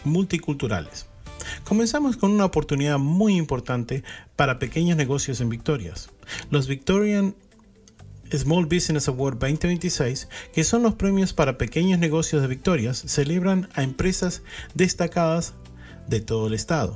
multiculturales. Comenzamos con una oportunidad muy importante para pequeños negocios en Victoria. Los Victorian Small Business Award 2026, que son los premios para pequeños negocios de Victoria, celebran a empresas destacadas de todo el estado.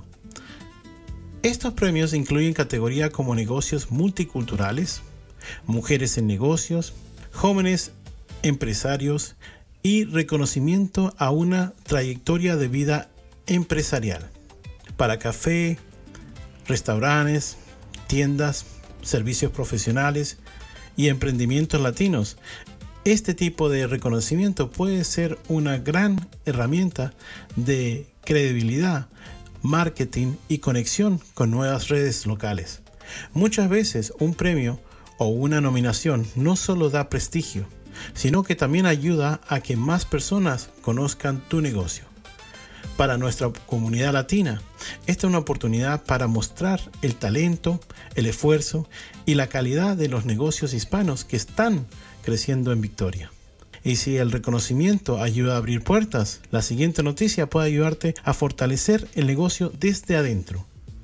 Estos premios incluyen categorías como negocios multiculturales, mujeres en negocios, jóvenes empresarios y reconocimiento a una trayectoria de vida empresarial para café, restaurantes, tiendas, servicios profesionales y emprendimientos latinos. Este tipo de reconocimiento puede ser una gran herramienta de credibilidad, marketing y conexión con nuevas redes locales. Muchas veces un premio o una nominación no solo da prestigio, sino que también ayuda a que más personas conozcan tu negocio. Para nuestra comunidad latina, esta es una oportunidad para mostrar el talento, el esfuerzo y la calidad de los negocios hispanos que están creciendo en Victoria. Y si el reconocimiento ayuda a abrir puertas, la siguiente noticia puede ayudarte a fortalecer el negocio desde adentro.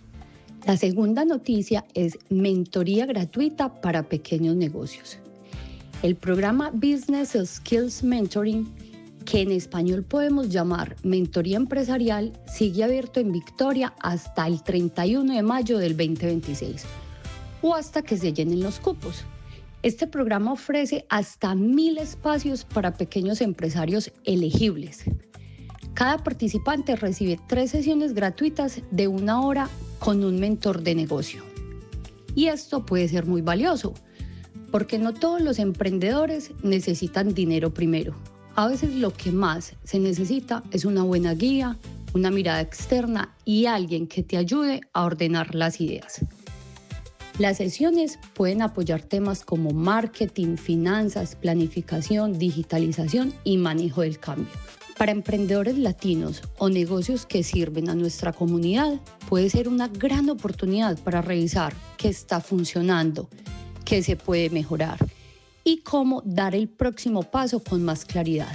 La segunda noticia es mentoría gratuita para pequeños negocios. El programa Business Skills Mentoring, que en español podemos llamar mentoría empresarial, sigue abierto en Victoria hasta el 31 de mayo del 2026 o hasta que se llenen los cupos. Este programa ofrece hasta 1,000 espacios para pequeños empresarios elegibles. Cada participante recibe 3 sesiones gratuitas de 1 hora con un mentor de negocio. Y esto puede ser muy valioso, porque no todos los emprendedores necesitan dinero primero. A veces lo que más se necesita es una buena guía, una mirada externa y alguien que te ayude a ordenar las ideas. Las sesiones pueden apoyar temas como marketing, finanzas, planificación, digitalización y manejo del cambio. Para emprendedores latinos o negocios que sirven a nuestra comunidad, puede ser una gran oportunidad para revisar qué está funcionando, qué se puede mejorar y cómo dar el próximo paso con más claridad.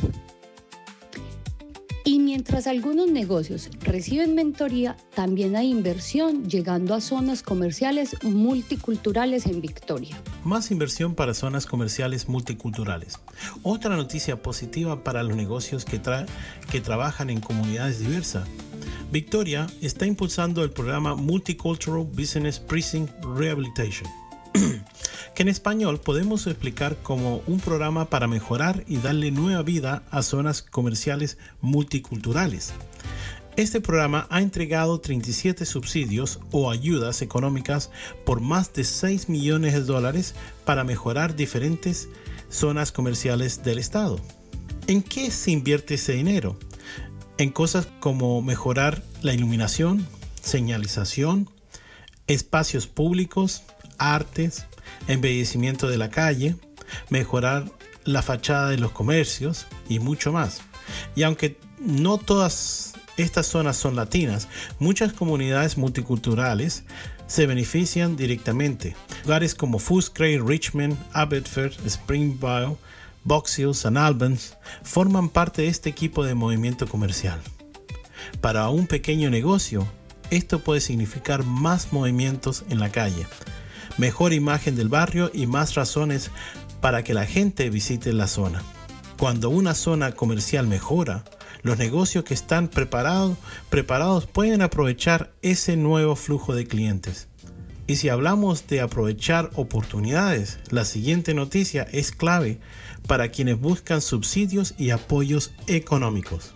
Y mientras algunos negocios reciben mentoría, también hay inversión llegando a zonas comerciales multiculturales en Victoria. Más inversión para zonas comerciales multiculturales. Otra noticia positiva para los negocios que trabajan en comunidades diversas. Victoria está impulsando el programa Multicultural Business Precinct Rehabilitation, que en español podemos explicar como un programa para mejorar y darle nueva vida a zonas comerciales multiculturales. Este programa ha entregado 37 subsidios o ayudas económicas por más de $6 millones para mejorar diferentes zonas comerciales del estado. ¿En qué se invierte ese dinero? En cosas como mejorar la iluminación, señalización, espacios públicos, artes, embellecimiento de la calle, mejorar la fachada de los comercios y mucho más. Y aunque no todas estas zonas son latinas, muchas comunidades multiculturales se benefician directamente. Lugares como Footscray, Richmond, Abbotsford, Springville, Box Hill, St. Albans forman parte de este equipo de movimiento comercial. Para un pequeño negocio, esto puede significar más movimientos en la calle, mejor imagen del barrio y más razones para que la gente visite la zona. Cuando una zona comercial mejora, los negocios que están preparados pueden aprovechar ese nuevo flujo de clientes. Y si hablamos de aprovechar oportunidades, la siguiente noticia es clave para quienes buscan subsidios y apoyos económicos.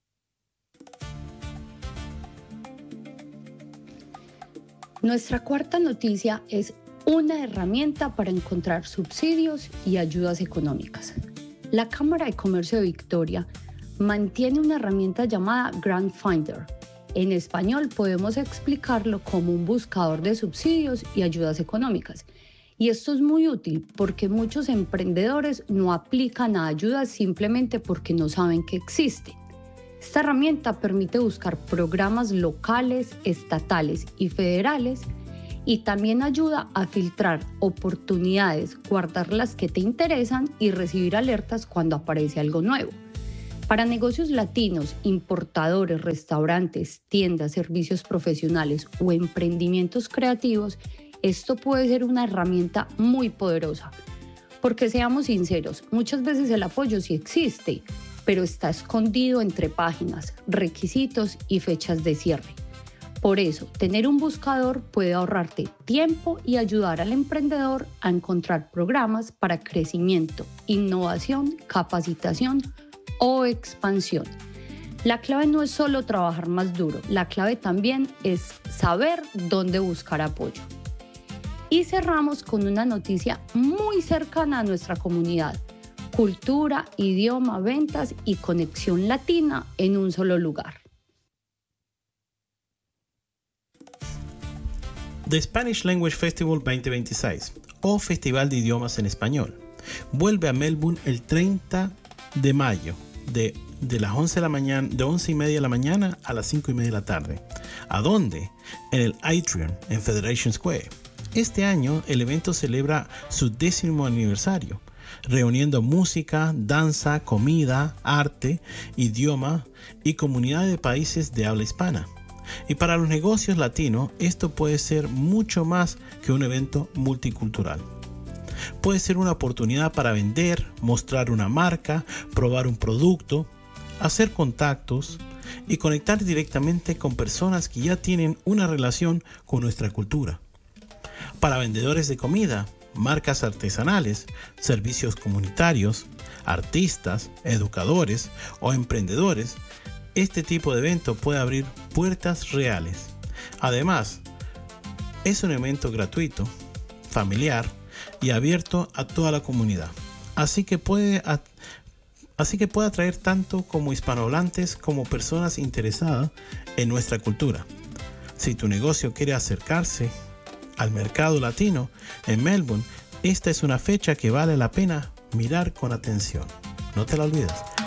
Nuestra cuarta noticia es una herramienta para encontrar subsidios y ayudas económicas. La Cámara de Comercio de Victoria mantiene una herramienta llamada Grant Finder. En español podemos explicarlo como un buscador de subsidios y ayudas económicas. Y esto es muy útil porque muchos emprendedores no aplican a ayudas simplemente porque no saben que existe. Esta herramienta permite buscar programas locales, estatales y federales y también ayuda a filtrar oportunidades, guardar las que te interesan y recibir alertas cuando aparece algo nuevo. Para negocios latinos, importadores, restaurantes, tiendas, servicios profesionales o emprendimientos creativos, esto puede ser una herramienta muy poderosa. Porque seamos sinceros, muchas veces el apoyo sí existe, pero está escondido entre páginas, requisitos y fechas de cierre. Por eso, tener un buscador puede ahorrarte tiempo y ayudar al emprendedor a encontrar programas para crecimiento, innovación, capacitación o expansión. La clave no es solo trabajar más duro, la clave también es saber dónde buscar apoyo. Y cerramos con una noticia muy cercana a nuestra comunidad: cultura, idioma, ventas y conexión latina en un solo lugar. The Spanish Language Festival 2026, o Festival de Idiomas en Español, vuelve a Melbourne el 30 de mayo de las 11 de la mañana, de 11:30 de la mañana a las 5:30 de la tarde. ¿A dónde? En el Atrium, en Federation Square. Este año el evento celebra su 10º aniversario, reuniendo música, danza, comida, arte, idioma y comunidad de países de habla hispana. Y para los negocios latinos, esto puede ser mucho más que un evento multicultural. Puede ser una oportunidad para vender, mostrar una marca, probar un producto, hacer contactos y conectar directamente con personas que ya tienen una relación con nuestra cultura. Para vendedores de comida, marcas artesanales, servicios comunitarios, artistas, educadores o emprendedores, este tipo de evento puede abrir puertas reales. Además, es un evento gratuito, familiar y abierto a toda la comunidad. Así que puede atraer tanto como hispanohablantes como personas interesadas en nuestra cultura. Si tu negocio quiere acercarse al mercado latino en Melbourne, esta es una fecha que vale la pena mirar con atención. No te la olvides.